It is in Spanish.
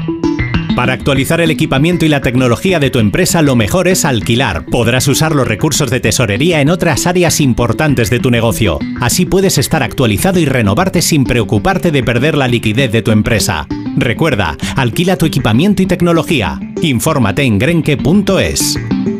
Para actualizar el equipamiento y la tecnología de tu empresa, lo mejor es alquilar. Podrás usar los recursos de tesorería en otras áreas importantes de tu negocio. Así puedes estar actualizado y renovarte sin preocuparte de perder la liquidez de tu empresa. Recuerda, alquila tu equipamiento y tecnología. Infórmate en grenke.es.